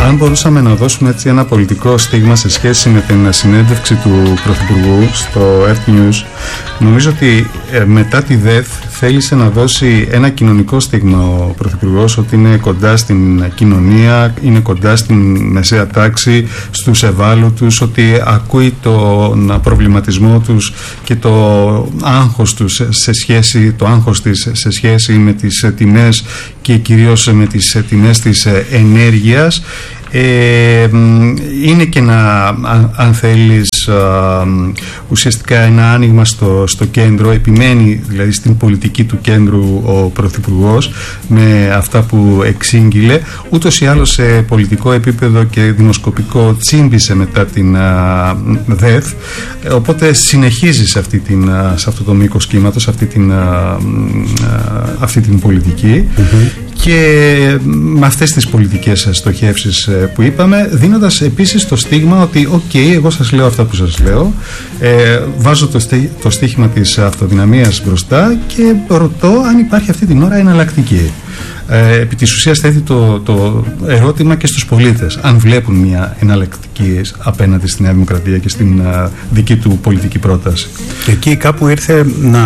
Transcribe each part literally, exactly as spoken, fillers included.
Αν μπορούσαμε να δώσουμε έτσι ένα πολιτικό στίγμα σε σχέση με την συνέντευξη του Πρωθυπουργού στο Earth News, νομίζω ότι ε, μετά τη ΔΕΘ θέλησε να δώσει ένα κοινωνικό στίγμα ο Πρωθυπουργός, ότι είναι κοντά στην κοινωνία, είναι κοντά στην μεσαία τάξη, στους ευάλωτους, ότι ακούει τον προβληματισμό τους και το άγχος τους σε σχέση, το άγχος της σε σχέση με τις τιμές και κυρίως με τις τιμές της ενέργειας. Ε, είναι και ένα, αν, αν θέλεις, α, ουσιαστικά ένα άνοιγμα στο, στο κέντρο, επιμένει δηλαδή στην πολιτική του κέντρου ο Πρωθυπουργός με αυτά που εξήγηλε. Ούτως ή άλλως σε πολιτικό επίπεδο και δημοσκοπικό τσίμπησε μετά την α, ΔΕΘ, οπότε συνεχίζει σε, αυτή την, α, σε αυτό το μήκος κύματος, σε αυτή την, α, α, αυτή την πολιτική. Mm-hmm. Και με αυτές τις πολιτικές στοχεύσεις που είπαμε, δίνοντας επίσης το στίγμα ότι οκ, okay, εγώ σας λέω αυτά που σας λέω, ε, βάζω το, στί, το στίχημα της αυτοδυναμίας μπροστά και ρωτώ αν υπάρχει αυτή την ώρα εναλλακτική. Ε, επί της ουσίας θέτει το, το ερώτημα και στους πολίτες, αν βλέπουν μια εναλλακτική απέναντι στην Νέα Δημοκρατία και στην uh, δική του πολιτική πρόταση. Και εκεί κάπου ήρθε να,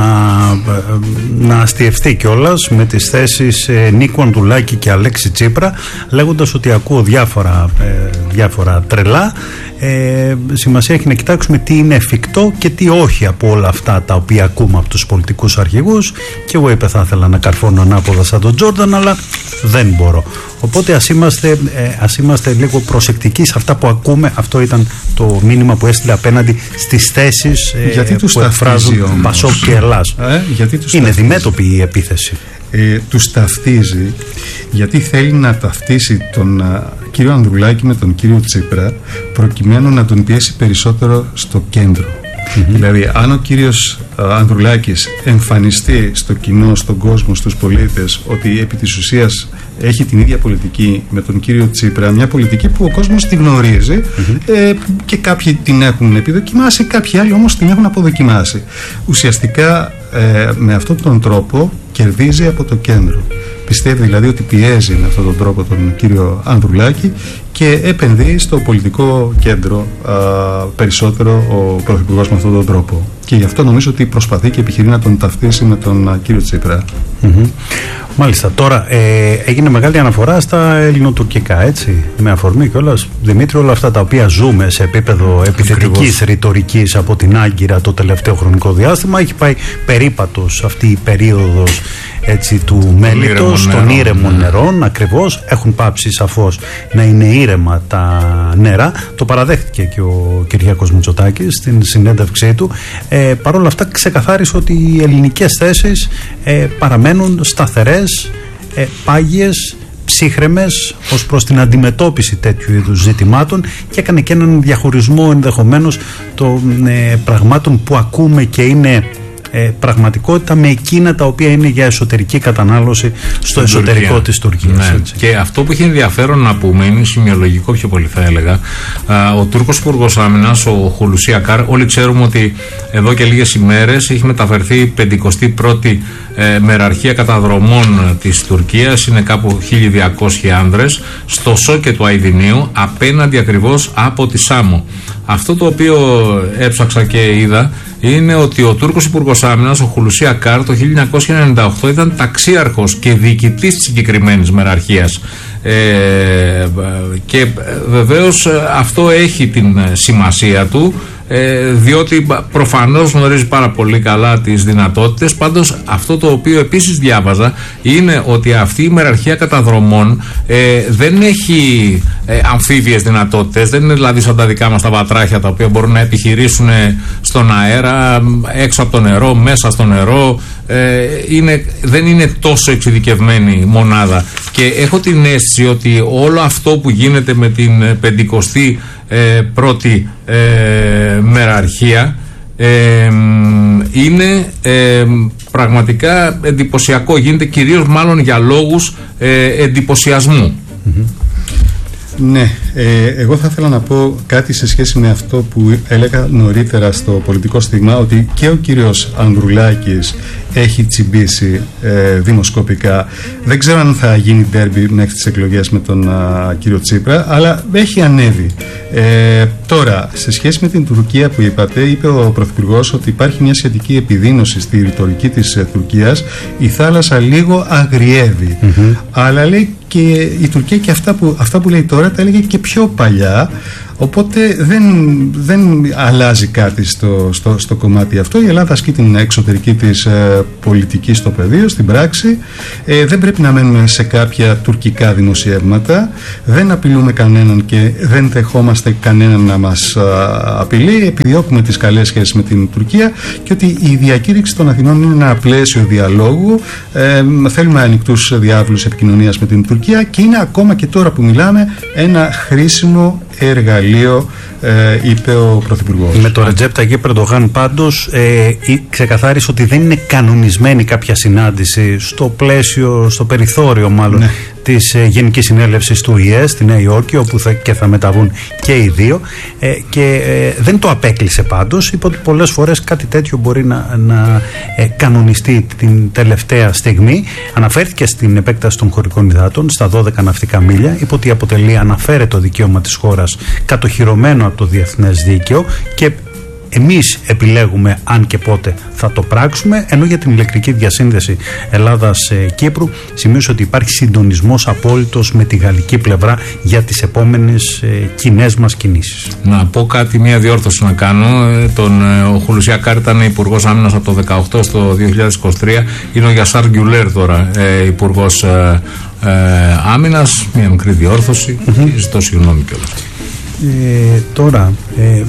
να αστιευτεί κιόλας με τις θέσεις ε, Νίκου Ανδρουλάκη και Αλέξη Τσίπρα, λέγοντας ότι ακούω διάφορα, ε, διάφορα τρελά. Ε, σημασία έχει να κοιτάξουμε τι είναι εφικτό και τι όχι από όλα αυτά τα οποία ακούμε από τους πολιτικούς αρχηγούς. Και εγώ είπε θα ήθελα να καρφώνω ανάποδα σαν τον Τζόρνταν, αλλά δεν μπορώ. Οπότε ας είμαστε, ε, ας είμαστε λίγο προσεκτικοί σε αυτά που ακούμε. Αυτό ήταν το μήνυμα που έστειλε απέναντι στις θέσεις ε, που εκφράζουν Πασόκ και Ελλάς. Ε, γιατί τους είναι ταυτίζει. Διμέτωπη η επίθεση. Ε, τους ταυτίζει γιατί θέλει να ταυτίσει τον α, κύριο Ανδρουλάκη με τον κύριο Τσίπρα, προκειμένου να τον πιέσει περισσότερο στο κέντρο. Mm-hmm. Δηλαδή, αν ο κύριος α, Ανδρουλάκης εμφανιστεί στο κοινό, στον κόσμο, στους πολίτες, ότι επί της ουσίας έχει την ίδια πολιτική με τον κύριο Τσίπρα, μια πολιτική που ο κόσμος τη γνωρίζει, mm-hmm. ε, και κάποιοι την έχουν επιδοκιμάσει, κάποιοι άλλοι όμως την έχουν αποδοκιμάσει. Ουσιαστικά ε, με αυτόν τον τρόπο κερδίζει από το κέντρο. Πιστεύει δηλαδή ότι πιέζει με αυτόν τον τρόπο τον κύριο Ανδρουλάκη και επενδύει στο πολιτικό κέντρο α, περισσότερο ο Πρωθυπουργός με αυτόν τον τρόπο. Και γι' αυτό νομίζω ότι προσπαθεί και επιχειρεί να τον ταυτίσει με τον α, κύριο Τσίπρα. Mm-hmm. Μάλιστα. Τώρα ε, έγινε μεγάλη αναφορά στα ελληνοτουρκικά, έτσι, με αφορμή κιόλας, Δημήτρη, όλα αυτά τα οποία ζούμε σε επίπεδο επιθετικής ρητορικής από την Άγκυρα το τελευταίο χρονικό διάστημα. Έχει πάει περίπατος αυτή η περίοδος, έτσι, του μέλιτος των ήρεμων νερών, ακριβώς. Έχουν πάψει σαφώς να είναι ήρεμα τα νερά. Το παραδέχτηκε και ο Κυριάκος Μητσοτάκης στην συνέντευξή του. Ε, Παρ' όλα αυτά ξεκαθάρισε ότι οι ελληνικές θέσεις ε, παραμένουν σταθερές, ε, πάγιες, ψύχρεμες ως προς την αντιμετώπιση τέτοιου είδους ζητημάτων, και έκανε και έναν διαχωρισμό ενδεχομένως των ε, πραγμάτων που ακούμε και είναι Ε, πραγματικότητα με εκείνα τα οποία είναι για εσωτερική κατανάλωση στο εσωτερικό Τουρκία. Της Τουρκίας. Ναι. Και αυτό που έχει ενδιαφέρον να πούμε, είναι σημειολογικό πιο πολύ θα έλεγα, α, ο Τούρκος Υπουργός Άμυνας, ο Χουλουσί Ακάρ, όλοι ξέρουμε ότι εδώ και λίγες ημέρες έχει μεταφερθεί πεντηκοστή πρώτη ε, μεραρχία καταδρομών της Τουρκίας, είναι κάπου χίλια διακόσιοι άνδρες, στο σόκε του Αηδινίου, απέναντι ακριβώς από τη Σάμο. Αυτό το οποίο έψαξα και είδα είναι ότι ο Τούρκος Υπουργός Άμυνας, ο Χουλουσί Ακάρ, το χίλια εννιακόσια ενενήντα οκτώ ήταν ταξίαρχος και διοικητής της συγκεκριμένης μεραρχίας. Ε, και βεβαίως αυτό έχει την σημασία του, ε, διότι προφανώς γνωρίζει πάρα πολύ καλά τις δυνατότητες. Πάντως αυτό το οποίο επίσης διάβαζα είναι ότι αυτή η μεραρχία καταδρομών ε, δεν έχει ε, αμφίβιες δυνατότητες, δεν είναι δηλαδή σαν τα δικά μας τα βατράχια τα οποία μπορούν να επιχειρήσουν στον αέρα, έξω από το νερό, μέσα στο νερό. Ε, είναι, δεν είναι τόσο εξειδικευμένη μονάδα, και έχω την αίσθηση ότι όλο αυτό που γίνεται με την πεντηκοστή ε, πρώτη ε, μεραρχία ε, είναι ε, πραγματικά εντυπωσιακό. Γίνεται κυρίως μάλλον για λόγους ε, εντυπωσιασμού. Mm-hmm. Ναι, ε, εγώ θα ήθελα να πω κάτι σε σχέση με αυτό που έλεγα νωρίτερα στο πολιτικό στίγμα, ότι και ο κύριος Ανδρουλάκης έχει τσιμπήσει ε, δημοσκοπικά. Δεν ξέρω αν θα γίνει ντέρμπι μέχρι τις εκλογές με τον α, κύριο Τσίπρα, αλλά έχει ανέβει. Ε, τώρα, σε σχέση με την Τουρκία που είπατε, είπε ο Πρωθυπουργός ότι υπάρχει μια σχετική επιδείνωση στη ρητορική της ε, Τουρκίας. Η θάλασσα λίγο αγριεύει. Mm-hmm. Αλλά λέει και η Τουρκία και αυτά που, αυτά που λέει τώρα τα έλεγε και πιο παλιά. Οπότε δεν, δεν αλλάζει κάτι στο, στο, στο κομμάτι αυτό. Η Ελλάδα ασκεί την εξωτερική της ε, πολιτική στο πεδίο, στην πράξη. Ε, δεν πρέπει να μένουμε σε κάποια τουρκικά δημοσιεύματα. Δεν απειλούμε κανέναν και δεν δεχόμαστε κανέναν να μας α, απειλεί. Επιδιώκουμε τις καλές σχέσεις με την Τουρκία και ότι η διακήρυξη των Αθηνών είναι ένα πλαίσιο διαλόγου. Ε, θέλουμε ανοιχτούς διάβλους επικοινωνίας με την Τουρκία και είναι ακόμα και τώρα που μιλάμε ένα χρήσιμο εργαλείο, ε, είπε ο Πρωθυπουργός. Με το Ρετζέπ Ταγιέπ Ερντογάν πάντως ε, ξεκαθάρισε ότι δεν είναι κανονισμένη κάποια συνάντηση στο πλαίσιο, στο περιθώριο μάλλον, ναι, της ε, Γενικής Συνέλευσης του ι ι ες στη Νέα Υόρκη, όπου θα, και θα μεταβούν και οι δύο, ε, και ε, δεν το απέκλεισε πάντως. Είπε ότι πολλές φορές κάτι τέτοιο μπορεί να, να ε, κανονιστεί την τελευταία στιγμή. Αναφέρθηκε στην επέκταση των χωρικών υδάτων στα δώδεκα ναυτικά μίλια. Είπε ότι αποτελεί, αναφέρεται το δικαίωμα της χώρας κατοχυρωμένο από το διεθνές δίκαιο και εμείς επιλέγουμε αν και πότε θα το πράξουμε. Ενώ για την ηλεκτρική διασύνδεση Ελλάδας-Κύπρου σημείωσε ότι υπάρχει συντονισμός απόλυτος με τη γαλλική πλευρά για τις επόμενες ε, κοινές μας κινήσεις. Να πω κάτι, μια διόρθωση να κάνω. Ε, τον, ε, ο Χουλουσιακάρ ήταν υπουργός άμυνας από το δεκαοκτώ στο δύο χιλιάδες είκοσι τρία. Είναι ο Γιασάρ Γκιουλέρ τώρα ε, υπουργός ε, ε, άμυνας. Μια μικρή διόρθωση. Mm-hmm. Ζητώ συγγνώμη κιόλας. Ε, τώρα ε,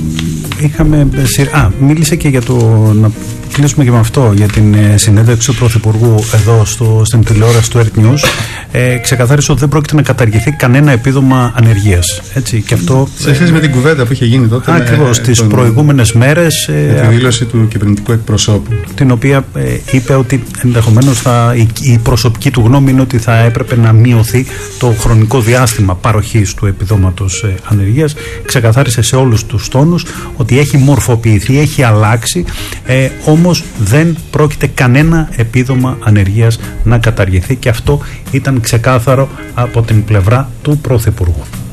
είχαμε α, μίλησε και για το, να κλείσουμε και με αυτό, για την ε, συνέντευξη του Πρωθυπουργού εδώ στο, στην τηλεόραση του Earth News. Ε, ξεκαθάρισε ότι δεν πρόκειται να καταργηθεί κανένα επίδομα ανεργίας, έτσι, και αυτό σε σχέση με την κουβέντα που είχε γίνει τότε. Ακριβώς, τις τον... προηγούμενες μέρες, με τη δήλωση ε, του κυβερνητικού εκπροσώπου, την οποία ε, είπε ότι ενδεχομένως θα, η, η προσωπική του γνώμη είναι ότι θα έπρεπε να μειωθεί το χρονικό διάστημα παροχής του επιδόματος ε, ανεργίας. Ξεκαθάρισε σε όλους τους τόνους ότι έχει μορφοποιηθεί, έχει αλλάξει, ε, όμως δεν πρόκειται κανένα επίδομα ανεργίας να καταργηθεί, και αυτό ήταν ξεκάθαρο από την πλευρά του Πρωθυπουργού.